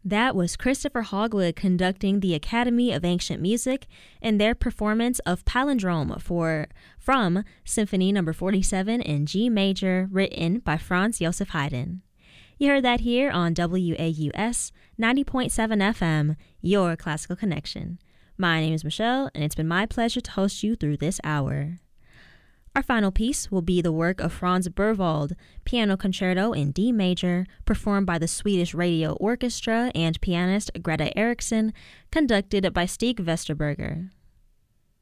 That was Christopher Hogwood conducting the Academy of Ancient Music in their performance of Palindrome from Symphony No. 47 in G major, written by Franz Joseph Haydn. You heard that here on WAUS 90.7 FM, your classical connection. My name is Michelle, and it's been my pleasure to host you through this hour. Our final piece will be the work of Franz Berwald, Piano Concerto in D major, performed by the Swedish Radio Orchestra and pianist Greta Eriksson, conducted by Stig Vesterberger.